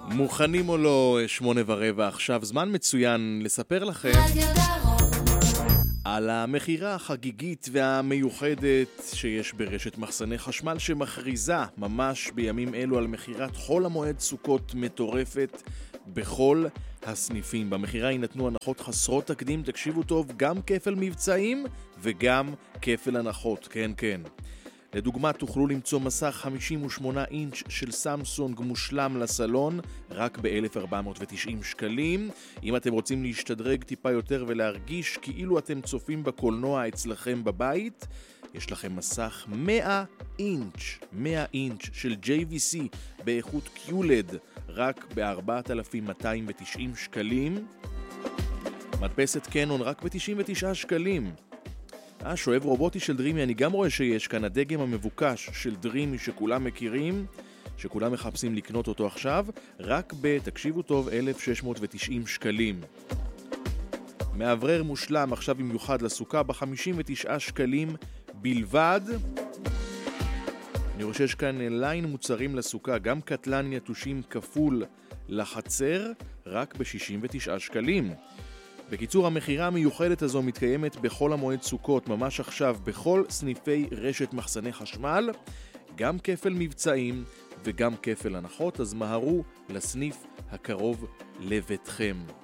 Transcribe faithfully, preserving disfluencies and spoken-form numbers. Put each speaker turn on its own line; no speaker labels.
מוכנים או לא, שמונה ורבע עכשיו, זמן מצוין לספר לכם על המחירה החגיגית והמיוחדת שיש ברשת מחסני חשמל, שמכריזה ממש בימים אלו על מחירת חול המועד סוכות מטורפת בכל הסניפים. במחירה יינתנו הנחות חסרות תקדים, תקשיבו טוב, גם כפל מבצעים וגם כפל הנחות, כן כן. לדוגמה, תוכלו למצוא מסך חמישים ושמונה אינץ' של סמסונג מושלם לסלון רק ב-אלף ארבע מאות ותשעים שקלים. אם אתם רוצים להשתדרג טיפה יותר ולהרגיש כאילו אתם צופים בקולנוע אצלכם בבית, יש לכם מסך מאה אינץ', מאה אינץ' של ג'יי וי סי באיכות קיולד רק ב-ארבעת אלפים מאתיים ותשעים שקלים. מדפסת קנון רק ב-תשעים ותשעה שקלים. אה, שואב רובוטי של דרימי, אני גם רואה שיש כאן הדגם המבוקש של דרימי שכולם מכירים, שכולם מחפשים לקנות אותו עכשיו, רק ב, תקשיבו טוב, אלף שש מאות ותשעים שקלים. מעברר מושלם עכשיו במיוחד לסוכה ב-חמישים ותשעה שקלים בלבד. אני רואה שיש כאן ליין מוצרים לסוכה, גם קטלן יתושים כפול לחצר, רק ב-שישים ותשעה שקלים. בקיצור, המחירה המיוחדת הזו מתקיימת בכל המועד סוכות, ממש עכשיו, בכל סניפי רשת מחסני חשמל, גם כפל מבצעים וגם כפל הנחות, אז מהרו לסניף הקרוב לביתכם.